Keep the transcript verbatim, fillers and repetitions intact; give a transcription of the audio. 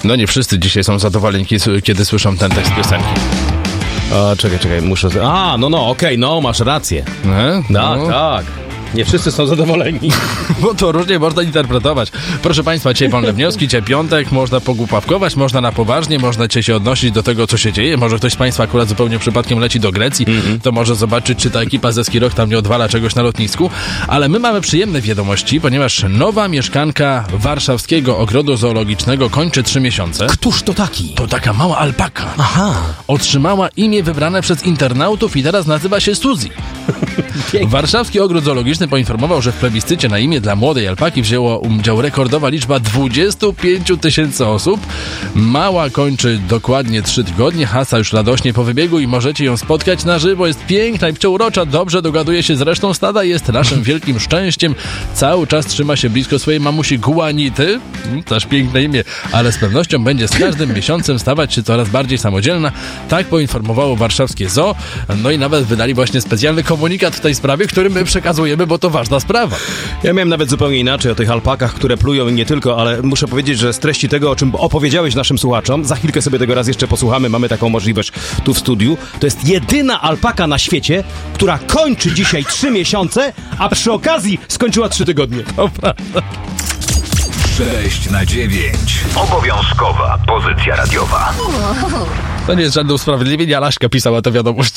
No nie wszyscy dzisiaj są zadowoleni, kiedy słyszą ten tekst piosenki. O, czekaj, czekaj, muszę... A, no, no, okej, okay, no, masz rację. E? Tak, no. tak. Nie wszyscy są zadowoleni. Bo to różnie można interpretować. Proszę Państwa, dzisiaj wolne wnioski, dzisiaj piątek, można pogłupawkować, można na poważnie, można dzisiaj się odnosić do tego, co się dzieje. Może ktoś z Państwa akurat zupełnie przypadkiem leci do Grecji, mm-hmm. to może zobaczyć, czy ta ekipa ze Skirok tam nie odwala czegoś na lotnisku. Ale my mamy przyjemne wiadomości, ponieważ nowa mieszkanka warszawskiego ogrodu zoologicznego kończy trzy miesiące. Któż to taki? To taka mała alpaka. Aha. Otrzymała imię wybrane przez internautów i teraz nazywa się Suzy. Warszawski Ogród Zoologiczny poinformował, że w plebiscycie na imię dla młodej alpaki wzięło udział rekordowa liczba dwadzieścia pięć tysięcy osób. Mała kończy dokładnie trzy tygodnie, hasa już radośnie po wybiegu i możecie ją spotkać na żywo. Jest piękna i przeurocza, dobrze dogaduje się z resztą stada, jest naszym wielkim szczęściem. Cały czas trzyma się blisko swojej mamusi Guanity, też piękne imię, ale z pewnością będzie z każdym miesiącem stawać się coraz bardziej samodzielna. Tak poinformowało warszawskie zoo. No i nawet wydali właśnie specjalny komunikat w tej sprawie, który my przekazujemy, bo to ważna sprawa. Ja miałem nawet zupełnie inaczej o tych alpakach, które plują i nie tylko, ale muszę powiedzieć, że z treści tego, o czym opowiedziałeś naszym słuchaczom, za chwilkę sobie tego raz jeszcze posłuchamy, mamy taką możliwość tu w studiu, to jest jedyna alpaka na świecie, która kończy dzisiaj trzy miesiące, a przy okazji skończyła trzy tygodnie. To prawda. sześć na dziewięć. Obowiązkowa pozycja radiowa. To nie jest żadne usprawiedliwienie, Alaśka pisała tę wiadomość.